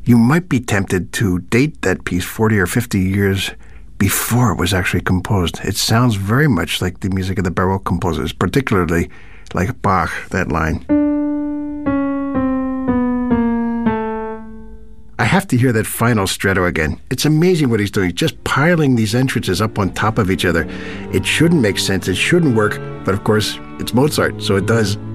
you might be tempted to date that piece 40 or 50 years before it was actually composed. It sounds very much like the music of the Baroque composers, particularly like Bach, that line. I have to hear that final stretto again. It's amazing what he's doing, just piling these entrances up on top of each other. It shouldn't make sense, it shouldn't work, but of course, it's Mozart, so it does.